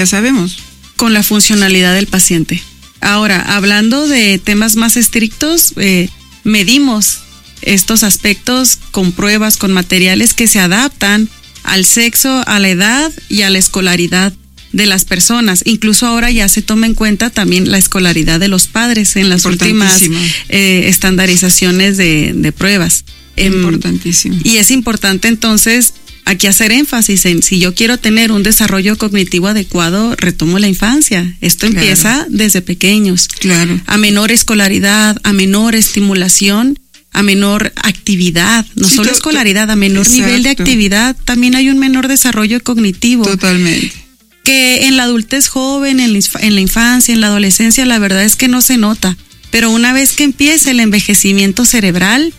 ya sabemos. Con la funcionalidad del paciente. Ahora, hablando de temas más estrictos, medimos estos aspectos con pruebas, con materiales que se adaptan al sexo, a la edad y a la escolaridad de las personas. Incluso ahora ya se toma en cuenta también la escolaridad de los padres en las últimas estandarizaciones de pruebas. Importantísimo. Y es importante entonces aquí hacer énfasis en, si yo quiero tener un desarrollo cognitivo adecuado, retomo la infancia. Esto empieza desde pequeños. Claro. A menor escolaridad, a menor estimulación, a menor actividad, no solo escolaridad, a menor nivel de actividad, también hay un menor desarrollo cognitivo. Totalmente. Que en la adultez joven, en la infancia, en la adolescencia, la verdad es que no se nota. Pero una vez que empieza el envejecimiento cerebral,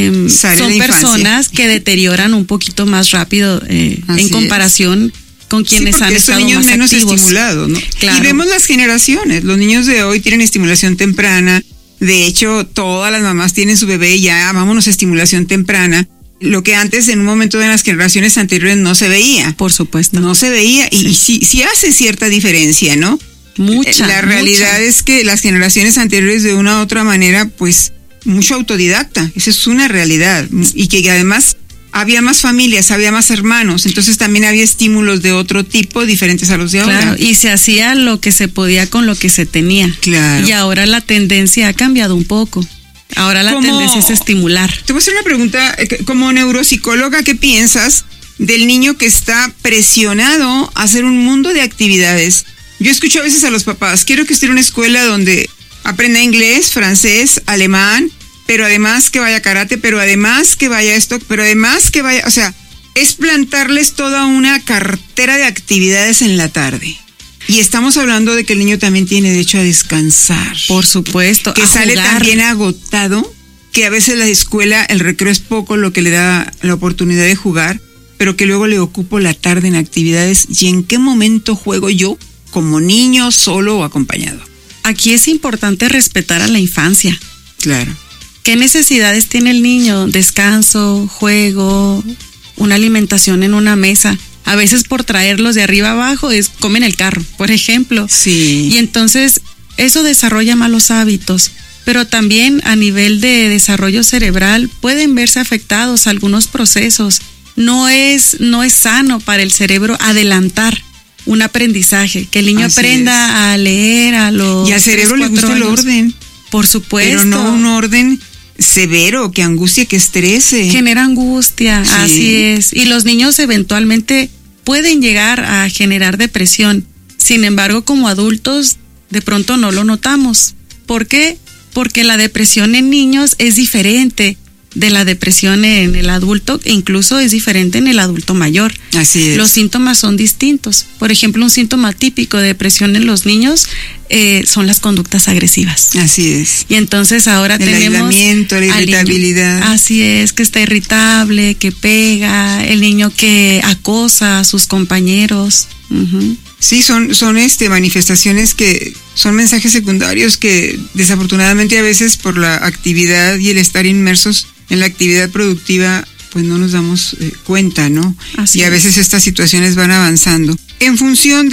son personas que deterioran un poquito más rápido en comparación con quienes han estado son niños más menos activos. Estimulados, ¿no? Claro. Y vemos las generaciones. Los niños de hoy tienen estimulación temprana. De hecho, todas las mamás tienen su bebé y ya vámonos a estimulación temprana. Lo que antes, en un momento de las generaciones anteriores, no se veía. Por supuesto. No se veía. Y sí hace cierta diferencia, ¿no? Mucha. La realidad es que las generaciones anteriores, de una u otra manera, pues, mucho autodidacta. Esa es una realidad. Y que además había más familias, había más hermanos. Entonces también había estímulos de otro tipo, diferentes a los de ahora. Claro, y se hacía lo que se podía con lo que se tenía. Claro. Y ahora la tendencia ha cambiado un poco. Ahora la tendencia es estimular. Te voy a hacer una pregunta, como neuropsicóloga, ¿qué piensas del niño que está presionado a hacer un mundo de actividades? Yo escucho a veces a los papás, quiero que esté en una escuela donde aprenda inglés, francés, alemán, pero además que vaya karate, pero además que vaya esto, pero además que vaya, o sea, es plantarles toda una cartera de actividades en la tarde. Y estamos hablando de que el niño también tiene derecho a descansar. Por supuesto. Que sale también agotado, que a veces la escuela, el recreo es poco lo que le da la oportunidad de jugar, pero que luego le ocupo la tarde en actividades. ¿Y en qué momento juego yo como niño, solo o acompañado? Aquí es importante respetar a la infancia. Claro. ¿Qué necesidades tiene el niño? Descanso, juego, una alimentación en una mesa. A veces por traerlos de arriba abajo comen el carro, por ejemplo. Sí. Y entonces eso desarrolla malos hábitos. Pero también a nivel de desarrollo cerebral pueden verse afectados algunos procesos. No es sano para el cerebro adelantar un aprendizaje. Que el niño aprenda a leer a los y al cerebro 3, le gusta el orden. Por supuesto. Pero no un orden severo, que angustie, que estrese. Genera angustia, sí. Así es. Y los niños eventualmente pueden llegar a generar depresión. Sin embargo, como adultos, de pronto no lo notamos. ¿Por qué? Porque la depresión en niños es diferente de la depresión en el adulto, e incluso es diferente en el adulto mayor. Así es. Los síntomas son distintos. Por ejemplo, un síntoma típico de depresión en los niños son las conductas agresivas. Así es. Y entonces ahora tenemos el aislamiento, la irritabilidad. Así es, que está irritable, que pega, el niño que acosa a sus compañeros. Uh-huh. Sí, son manifestaciones que son mensajes secundarios que desafortunadamente a veces por la actividad y el estar inmersos en la actividad productiva, pues no nos damos cuenta, ¿no? Así y a veces estas situaciones van avanzando. En función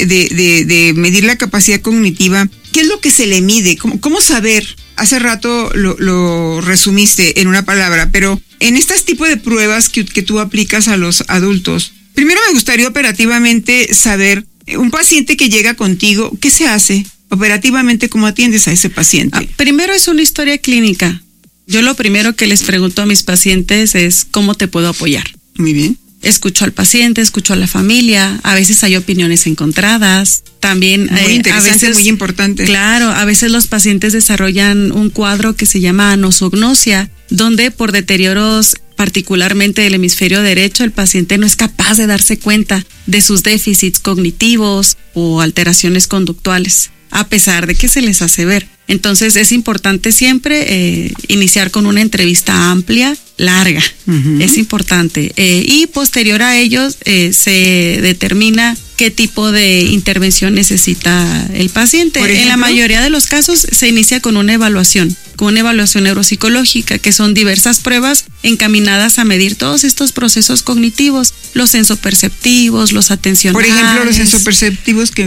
de medir la capacidad cognitiva, ¿qué es lo que se le mide? ¿Cómo saber? Hace rato lo resumiste en una palabra, pero en este tipo de pruebas que tú aplicas a los adultos, primero me gustaría operativamente saber, un paciente que llega contigo, ¿qué se hace? Operativamente, ¿cómo atiendes a ese paciente? Primero es una historia clínica. Yo lo primero que les pregunto a mis pacientes es ¿cómo te puedo apoyar? Muy bien. Escucho al paciente, escucho a la familia, a veces hay opiniones encontradas, también muy interesante, a veces, muy importante. Claro, a veces los pacientes desarrollan un cuadro que se llama anosognosia, donde por deterioros particularmente del hemisferio derecho, el paciente no es capaz de darse cuenta de sus déficits cognitivos o alteraciones conductuales, a pesar de que se les hace ver. Entonces es importante siempre iniciar con una entrevista amplia, larga, es importante. Y posterior a ellos se determina qué tipo de intervención necesita el paciente. En la mayoría de los casos se inicia con una evaluación con una evaluación neuropsicológica, que son diversas pruebas encaminadas a medir todos estos procesos cognitivos, los sensoperceptivos, los atencionales. Por ejemplo, los sensoperceptivos que